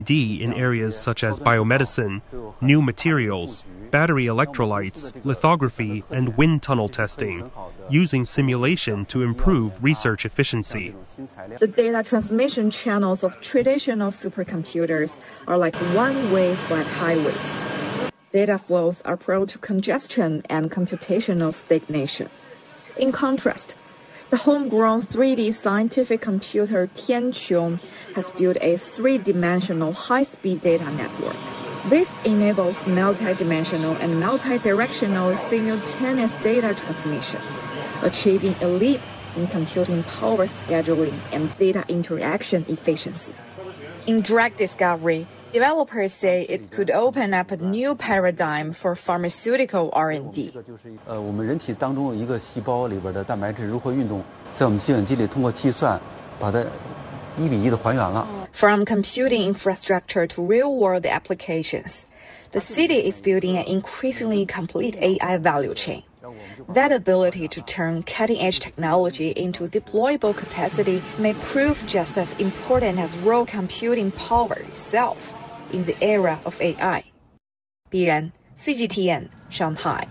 R&D in areas such as biomedicine, new materials, battery electrolytes, lithography, and wind tunnel testing, using simulation to improve research efficiency. The data transmission channels of traditional supercomputers are like one-way flat highways. Data flows are prone to congestion and computational stagnation. In contrast, the homegrown 3D scientific computer Tianqiong has built a three-dimensional high-speed data network. This enables multi-dimensional and multi-directional simultaneous data transmission, achieving a leap in computing power scheduling and data interaction efficiency. In drug discovery, developers say it could open up a new paradigm for pharmaceutical R&D. From computing infrastructure to real-world applications, the city is building an increasingly complete AI value chain. That ability to turn cutting-edge technology into deployable capacity may prove just as important as raw computing power itself in the era of AI. 必然 CGTN, Shanghai.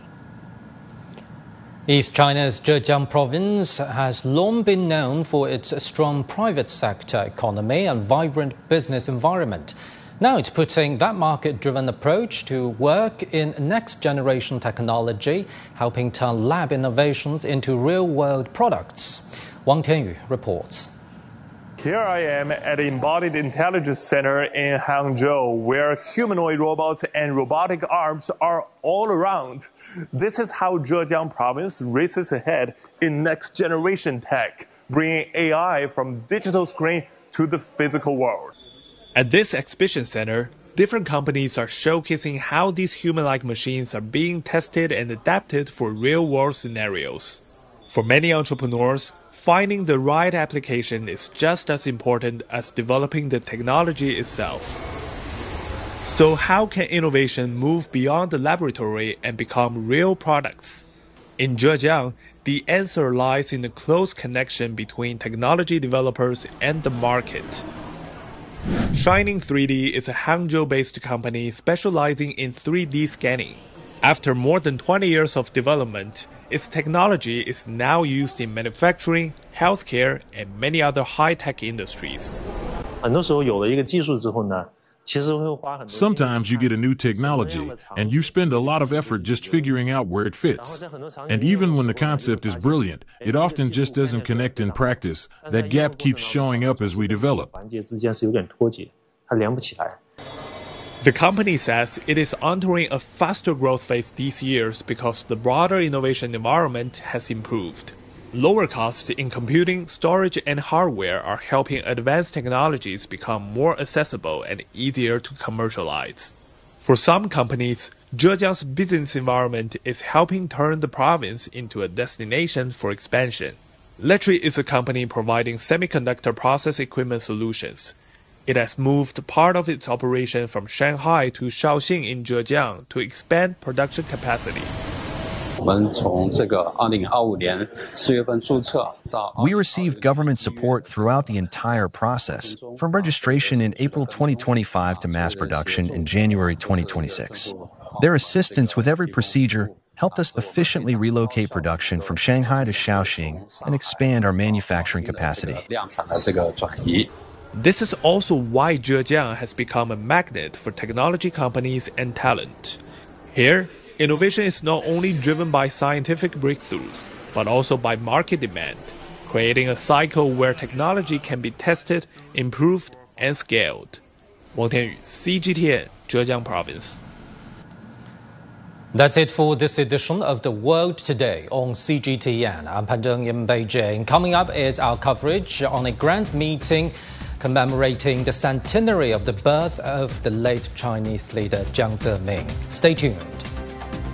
East China's Zhejiang province has long been known for its strong private sector economy and vibrant business environment. Now it's putting that market-driven approach to work in next-generation technology, helping turn lab innovations into real-world products. Wang Tianyu reports. Here I am at the Embodied Intelligence Center in Hangzhou, where humanoid robots and robotic arms are all around. This is how Zhejiang province races ahead in next-generation tech, bringing AI from digital screen to the physical world. At this exhibition center, different companies are showcasing how these human-like machines are being tested and adapted for real-world scenarios. For many entrepreneurs, finding the right application is just as important as developing the technology itself. So how can innovation move beyond the laboratory and become real products? In Zhejiang, the answer lies in the close connection between technology developers and the market. Shining 3D is a Hangzhou-based company specializing in 3D scanning. After more than 20 years of development, its technology is now used in manufacturing, healthcare, and many other high-tech industries. Sometimes you get a new technology, and you spend a lot of effort just figuring out where it fits. And even when the concept is brilliant, it often just doesn't connect in practice. That gap keeps showing up as we develop. The company says it is entering a faster growth phase these years because the broader innovation environment has improved. Lower costs in computing, storage, and hardware are helping advanced technologies become more accessible and easier to commercialize. For some companies, Zhejiang's business environment is helping turn the province into a destination for expansion. Letri is a company providing semiconductor process equipment solutions. It has moved part of its operation from Shanghai to Shaoxing in Zhejiang to expand production capacity. We received government support throughout the entire process, from registration in April 2025 to mass production in January 2026. Their assistance with every procedure helped us efficiently relocate production from Shanghai to Shaoxing and expand our manufacturing capacity. This is also why Zhejiang has become a magnet for technology companies and talent. Here, innovation is not only driven by scientific breakthroughs, but also by market demand, creating a cycle where technology can be tested, improved, and scaled. Wang Tianyu, CGTN, Zhejiang Province. That's it for this edition of The World Today on CGTN. I'm Pan Zheng in Beijing. Coming up is our coverage on a grand meeting commemorating the centenary of the birth of the late Chinese leader Jiang Zemin. Stay tuned.